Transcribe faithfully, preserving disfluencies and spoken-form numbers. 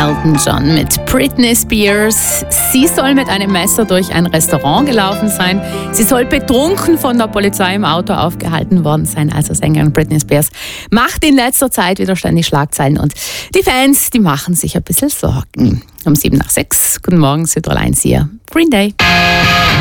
Elton John mit Britney Spears. Sie soll mit einem Messer durch ein Restaurant gelaufen sein. Sie soll betrunken von der Polizei im Auto aufgehalten worden sein. Also Sängerin Britney Spears macht in letzter Zeit wieder ständig Schlagzeilen und die Fans, die machen sich ein bisschen Sorgen. Um sieben nach sechs. Guten Morgen, Südtirol eins hier. Green Day.